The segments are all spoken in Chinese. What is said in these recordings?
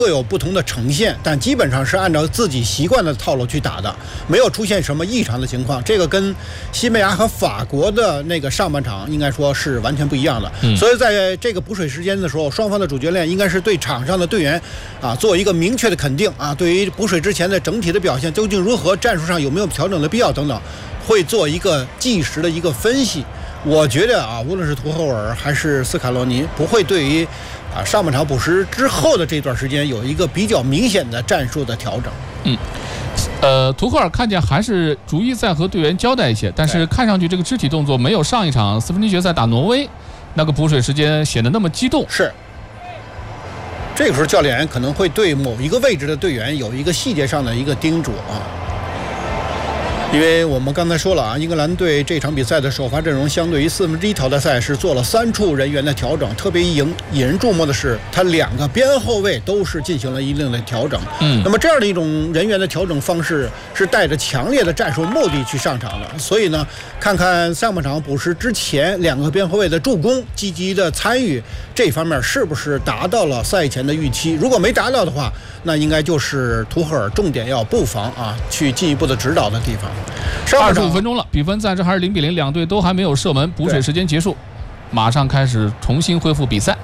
各有不同的呈现，但基本上是按照自己习惯的套路去打的，没有出现什么异常的情况。这个跟西班牙和法国的那个上半场应该说是完全不一样的。所以在这个补水时间的时候，双方的主教练应该是对场上的队员做一个明确的肯定对于补水之前的整体的表现究竟如何，战术上有没有调整的必要等等，会做一个即时的一个分析。我觉得无论是图赫尔还是斯卡罗尼，不会对于上半场补时之后的这段时间有一个比较明显的战术的调整。 图赫尔看见还是逐一在和队员交代一些，但是看上去这个肢体动作没有上一场四分之一决赛打挪威那个补水时间显得那么激动。 是，这个时候教练员可能会对某一个位置的队员有一个细节上的一个叮嘱因为我们刚才说了英格兰队这场比赛的首发阵容相对于四分之一淘汰赛是做了3处人员的调整，特别引人注目的是他2个边后卫都是进行了一定的调整。那么这样的一种人员的调整方式是带着强烈的战术目的去上场的，所以呢，看看上半场补时之前2个边后卫的助攻、积极的参与这方面是不是达到了赛前的预期。如果没达到的话，那应该就是图赫尔重点要布防去进一步的指导的地方。 25分钟了，比分暂时还是0-0，两队都还没有射门，补水时间结束，马上开始重新恢复比赛。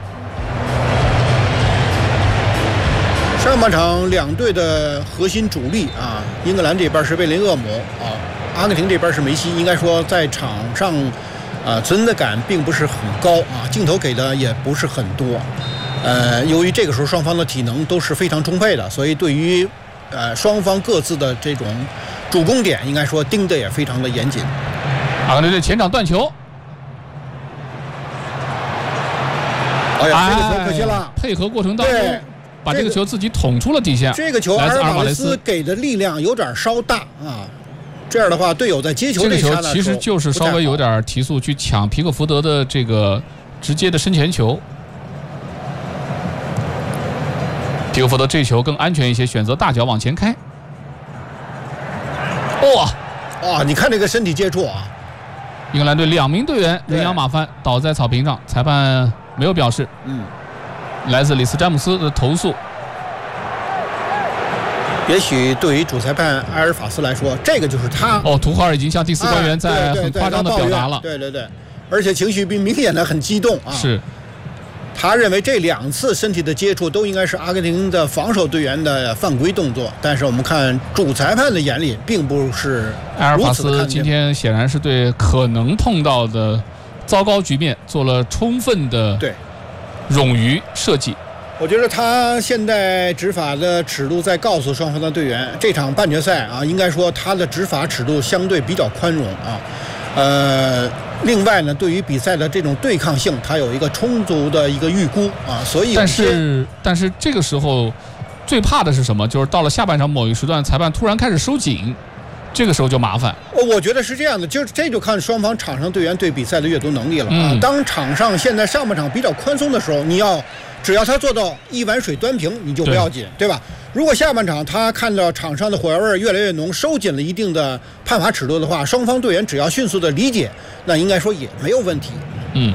上半场两队的核心主力英格兰这边是贝林厄姆阿根廷这边是梅西，应该说在场上存在感并不是很高镜头给的也不是很多。由于这个时候双方的体能都是非常充沛的，所以对于双方各自的这种主攻点应该说盯得也非常的严谨。 阿根廷队前场断球， 这个球可惜了， 配合过程当中把这个球自己捅出了底线。 这个球阿尔瓦雷斯给的力量有点稍大这样的话队友在接球这个球其实就是稍微有点提速去抢皮克福德的这个直接的身前球。皮克福德这球更安全一些，选择大脚往前开。 你看这个身体接触英格兰队2名队员人仰马翻倒在草坪上，裁判没有表示。来自里斯詹姆斯的投诉。 也许对于主裁判埃尔法斯来说，这个就是他图赫尔已经向第4官员在很夸张的表达了。 对，而且情绪明显的很激动是。 他认为这2次身体的接触都应该是阿根廷的防守队员的犯规动作，但是我们看主裁判的眼里并不是埃尔法斯今天显然是对可能碰到的糟糕局面做了充分的冗余设计。 我觉得他现在执法的尺度在告诉双方的队员，这场半决赛应该说他的执法尺度相对比较宽容另外呢，对于比赛的这种对抗性，他有一个充足的一个预估所以但是这个时候最怕的是什么？就是到了下半场某一时段，裁判突然开始收紧，这个时候就麻烦。 我觉得是这样的，这就看双方场上队员对比赛的阅读能力了当场上现在上半场比较宽松的时候，只要他做到一碗水端平，你就不要紧，对吧？如果下半场他看到场上的火药味越来越浓，收紧了一定的判罚尺度的话，双方队员只要迅速的理解，那应该说也没有问题。 英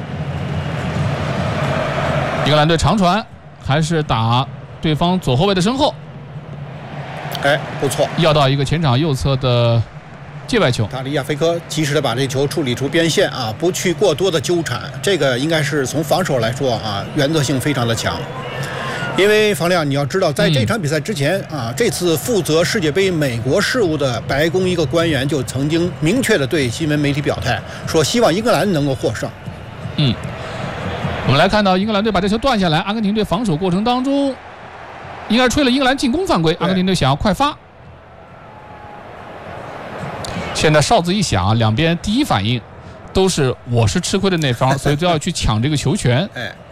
格兰队长传还是打对方左后卫的身后， 不错， 要到一个前场右侧的界外球。 塔利亚菲科及时的把这球处理出边线不去过多的纠缠，这个应该是从防守来说原则性非常的强。因为房亮，你要知道，在这场比赛之前这次负责世界杯美国事务的白宫一个官员就曾经明确的对新闻媒体表态，说希望英格兰能够获胜。 我们来看到英格兰队把这球断下来，阿根廷队防守过程当中应该吹了英格兰进攻犯规，阿根廷队想要快发。现在哨子一响，两边第一反应都是我是吃亏的那方，所以都要去抢这个球权。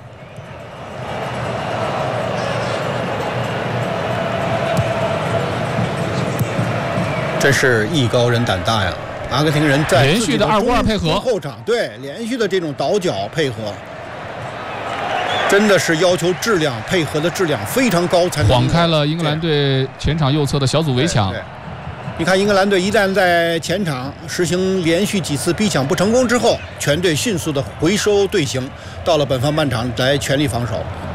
真是艺高人胆大呀！阿根廷人在连续的2-5-2配合， 后场连续的这种倒脚配合，真的是要求质量配合的质量非常高才能晃开了英格兰队前场右侧的小组围墙。 你看英格兰队一旦在前场实行连续几次逼抢不成功之后，全队迅速的回收队形，到了本方半场来全力防守。